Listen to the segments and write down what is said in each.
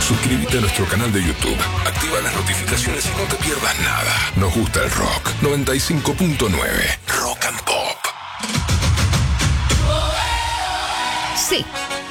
Suscríbete a nuestro canal de YouTube, activa las notificaciones y no te pierdas nada. Nos gusta el rock. 95.9 Rock and Pop. Sí.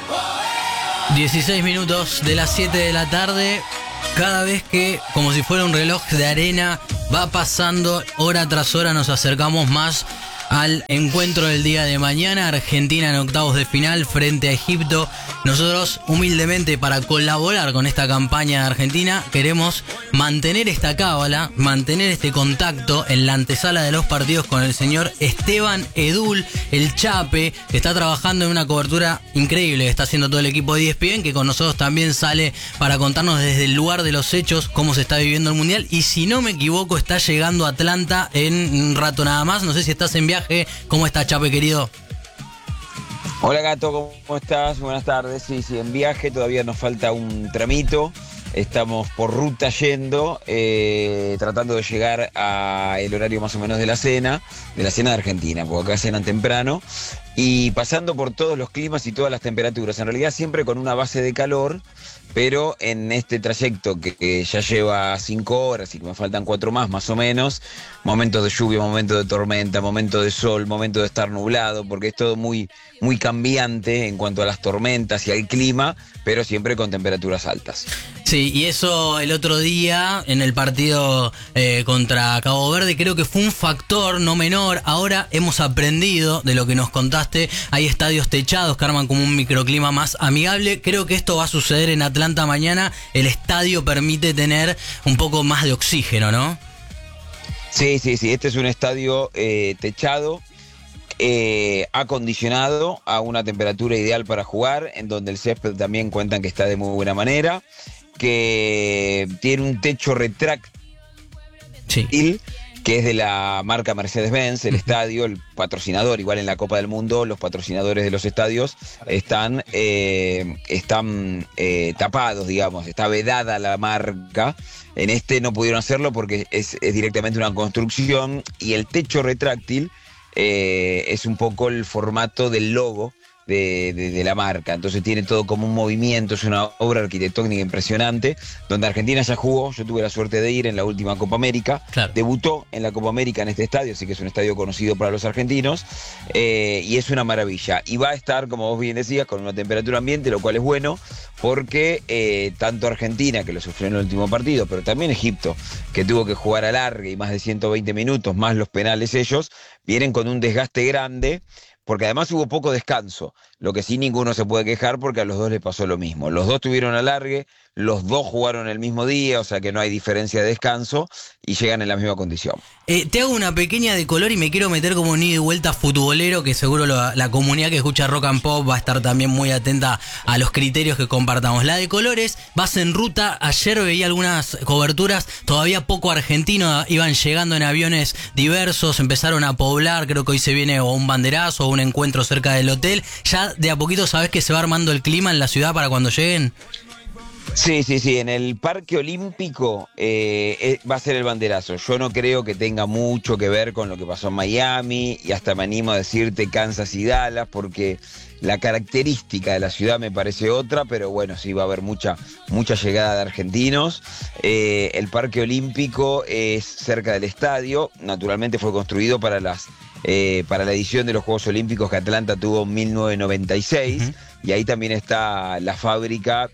16 minutos de las 7 de la tarde. Cada vez que, como si fuera un reloj de arena, va pasando hora tras hora, nos acercamos más al encuentro del día de mañana. Argentina en octavos de final frente a Egipto. Nosotros, humildemente, para colaborar con esta campaña de Argentina, queremos mantener esta cábala, mantener este contacto en la antesala de los partidos con el señor Esteban Edul, el Chape, que está trabajando en una cobertura increíble que está haciendo todo el equipo de ESPN, que con nosotros también sale para contarnos desde el lugar de los hechos cómo se está viviendo el Mundial. Y si no me equivoco, está llegando a Atlanta en un rato nada más. No sé si estás en viaje. ¿Cómo está, Chape, querido? Hola, Gato, ¿cómo estás? Buenas tardes. Sí, en viaje, todavía nos falta un tramito. Estamos por ruta yendo, tratando de llegar al horario más o menos de la cena de Argentina, porque acá cenan temprano, y pasando por todos los climas y todas las temperaturas, en realidad siempre con una base de calor, pero en este trayecto que ya lleva 5 horas y que me faltan 4 más o menos, momentos de lluvia, momentos de tormenta, momentos de sol, momentos de estar nublado, porque es todo muy, muy cambiante en cuanto a las tormentas y al clima, pero siempre con temperaturas altas. Sí, y eso el otro día en el partido contra Cabo Verde creo que fue un factor no menor. Ahora hemos aprendido de lo que nos contaste. Hay estadios techados que arman como un microclima más amigable. Creo que esto va a suceder en Atlanta mañana. El estadio permite tener un poco más de oxígeno, ¿no? Sí. Este es un estadio techado, acondicionado a una temperatura ideal para jugar, en donde el césped también cuentan que está de muy buena manera, que tiene un techo retráctil, sí, que es de la marca Mercedes-Benz, el estadio, el patrocinador, igual en la Copa del Mundo, los patrocinadores de los estadios están tapados, digamos, está vedada la marca. En este no pudieron hacerlo porque es directamente una construcción, y el techo retráctil es un poco el formato del logo de la marca, entonces tiene todo como un movimiento, es una obra arquitectónica impresionante, donde Argentina ya jugó. Yo tuve la suerte de ir en la última Copa América, claro. Debutó en la Copa América en este estadio, así que es un estadio conocido para los argentinos, y es una maravilla, y va a estar, como vos bien decías, con una temperatura ambiente, lo cual es bueno, porque tanto Argentina, que lo sufrió en el último partido, pero también Egipto, que tuvo que jugar a larga y más de 120 minutos, más los penales ellos, vienen con un desgaste grande, porque además hubo poco descanso, lo que sí ninguno se puede quejar porque a los dos les pasó lo mismo. Los dos tuvieron alargue, los dos jugaron el mismo día, o sea que no hay diferencia de descanso y llegan en la misma condición. Te hago una pequeña de color y me quiero meter como un ida y vuelta futbolero, que seguro la comunidad que escucha Rock and Pop va a estar también muy atenta a los criterios que compartamos. La de colores, vas en ruta. Ayer veía algunas coberturas, todavía poco argentino, iban llegando en aviones diversos, empezaron a poblar, creo que hoy se viene o un banderazo o un encuentro cerca del hotel. ¿Ya de a poquito sabés que se va armando el clima en la ciudad para cuando lleguen? Sí, en el Parque Olímpico va a ser el banderazo. Yo no creo que tenga mucho que ver con lo que pasó en Miami, y hasta me animo a decirte Kansas y Dallas, porque la característica de la ciudad me parece otra, pero bueno, sí va a haber mucha llegada de argentinos. El Parque Olímpico es cerca del estadio, naturalmente fue construido para la edición de los Juegos Olímpicos que Atlanta tuvo en 1996, y ahí también está la fábrica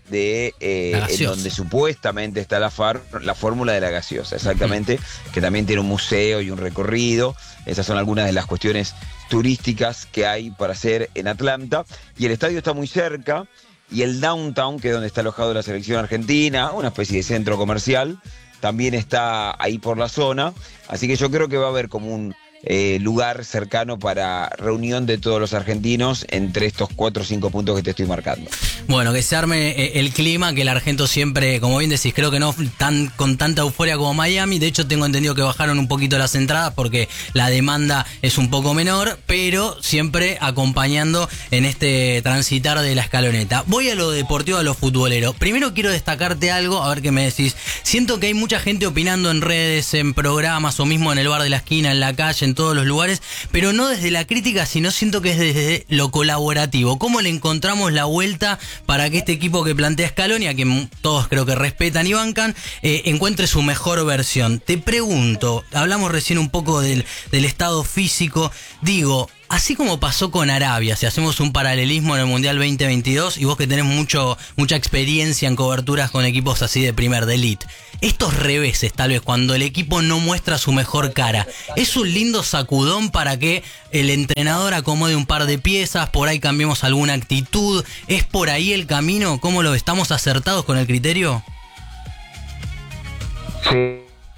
en donde supuestamente está la fórmula de la gaseosa, exactamente, que también tiene un museo y un recorrido. Esas son algunas de las cuestiones turísticas que hay para hacer en Atlanta, y el estadio está muy cerca, y el downtown, que es donde está alojado la selección argentina, una especie de centro comercial, también está ahí por la zona, así que yo creo que va a haber como un lugar cercano para reunión de todos los argentinos entre estos 4 o 5 puntos que te estoy marcando. Bueno, que se arme el clima, que el argento siempre, como bien decís, creo que no con tanta euforia como Miami. De hecho, tengo entendido que bajaron un poquito las entradas porque la demanda es un poco menor, pero siempre acompañando en este transitar de la escaloneta. Voy a lo deportivo, a lo futbolero. Primero quiero destacarte algo, a ver qué me decís. Siento que hay mucha gente opinando en redes, en programas o mismo en el bar de la esquina, en la calle, en en todos los lugares, pero no desde la crítica, sino siento que es desde lo colaborativo. ¿Cómo le encontramos la vuelta para que este equipo que plantea Scaloni, a quien todos creo que respetan y bancan, encuentre su mejor versión? Te pregunto, hablamos recién un poco del estado físico, digo, así como pasó con Arabia, si hacemos un paralelismo en el Mundial 2022, y vos que tenés mucha experiencia en coberturas con equipos así de de elite, estos reveses tal vez cuando el equipo no muestra su mejor cara, ¿es un lindo sacudón para que el entrenador acomode un par de piezas, por ahí cambiemos alguna actitud? ¿Es por ahí el camino? ¿Cómo lo estamos acertados con el criterio? Sí,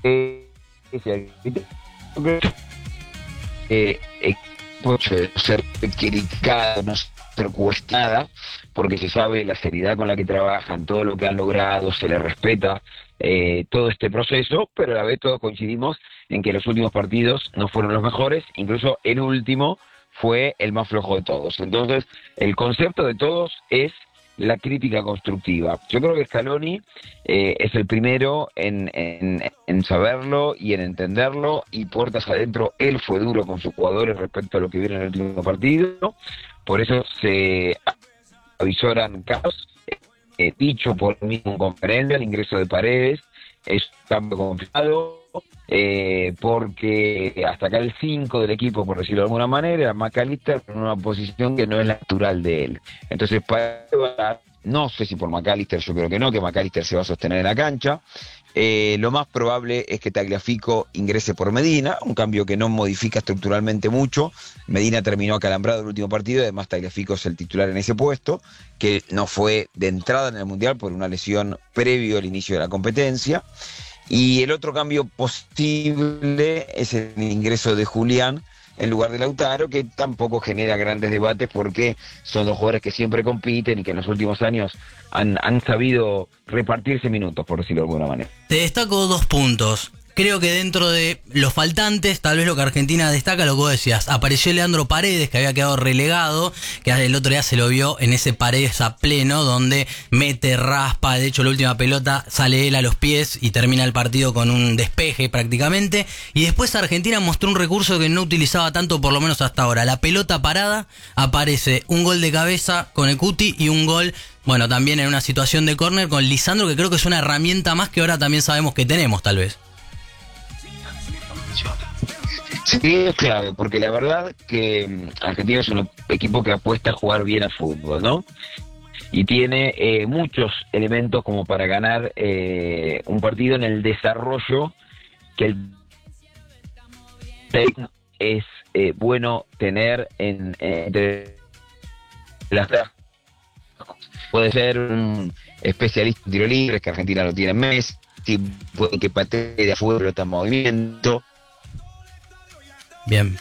puede ser criticada, no ser cuestionada, porque se sabe la seriedad con la que trabajan, todo lo que han logrado, se les respeta todo este proceso, pero a la vez todos coincidimos en que los últimos partidos no fueron los mejores, incluso el último fue el más flojo de todos. Entonces, el concepto de todos es la crítica constructiva. Yo creo que Scaloni es el primero en saberlo y en entenderlo, y puertas adentro él fue duro con sus jugadores respecto a lo que vieron en el último partido. Por eso se avisoran casos, dicho por mí en conferencia, el ingreso de Paredes es un cambio confiado, porque hasta acá el 5 del equipo, por decirlo de alguna manera, era McAllister en una posición que no es natural de él. Entonces, no sé si por McAllister, yo creo que no, que McAllister se va a sostener en la cancha. Lo más probable es que Tagliafico ingrese por Medina, un cambio que no modifica estructuralmente mucho. Medina terminó acalambrado el último partido, además Tagliafico es el titular en ese puesto, que no fue de entrada en el Mundial por una lesión previo al inicio de la competencia. Y el otro cambio posible es el ingreso de Julián en lugar de Lautaro, que tampoco genera grandes debates porque son dos jugadores que siempre compiten y que en los últimos años han sabido repartirse minutos, por decirlo de alguna manera. Te destaco 2 puntos. Creo que dentro de los faltantes, tal vez lo que Argentina destaca, lo que vos decías, apareció Leandro Paredes, que había quedado relegado, que el otro día se lo vio en ese Paredes a pleno, donde mete, raspa, de hecho la última pelota sale él a los pies y termina el partido con un despeje prácticamente. Y después Argentina mostró un recurso que no utilizaba tanto, por lo menos hasta ahora. La pelota parada, aparece un gol de cabeza con el Cuti y un gol, bueno, también en una situación de córner con Lisandro, que creo que es una herramienta más que ahora también sabemos que tenemos, tal vez. Sí, es clave, porque la verdad que Argentina es un equipo que apuesta a jugar bien al fútbol, ¿no? Y tiene muchos elementos como para ganar un partido en el desarrollo que el técnico es bueno tener entre las... Puede ser un especialista en tiro libre, que Argentina lo tiene en Messi, puede que patee de afuera, pero está en movimiento. Bien.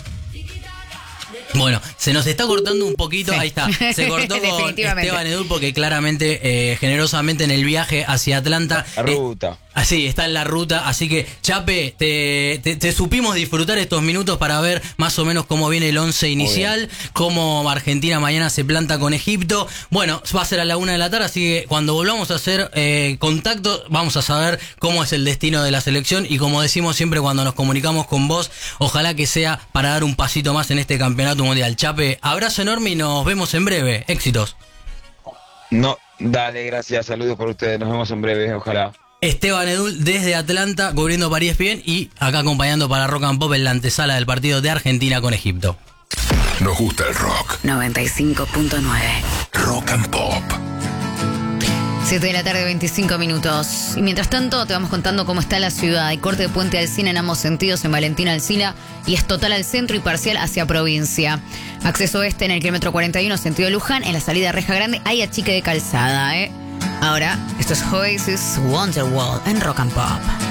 Bueno, se nos está cortando un poquito, sí. Ahí está, se cortó con Esteban Edul porque claramente, generosamente en el viaje hacia Atlanta... La ruta. Así, está en la ruta, así que Chape, te supimos disfrutar estos minutos para ver más o menos cómo viene el 11 inicial, cómo Argentina mañana se planta con Egipto. Bueno, va a ser a la 1 de la tarde, así que cuando volvamos a hacer contacto vamos a saber cómo es el destino de la selección, y como decimos siempre cuando nos comunicamos con vos, ojalá que sea para dar un pasito más en este campeonato mundial. Chape, abrazo enorme y nos vemos en breve. Éxitos. No, dale, gracias, saludos por ustedes, nos vemos en breve, ojalá. Esteban Edul desde Atlanta, cubriendo para ESPN y acá acompañando para Rock and Pop en la antesala del partido de Argentina con Egipto. Nos gusta el rock. 95.9 Rock and Pop. 7 de la tarde, 25 minutos. Y mientras tanto te vamos contando cómo está la ciudad. Hay corte de Puente Alsina en ambos sentidos en Valentín Alsina y es total al centro y parcial hacia provincia. Acceso este en el kilómetro 41 sentido Luján. En la salida Reja Grande hay achique de calzada, Ahora, esto es Oasis Wonderwall en Rock and Pop.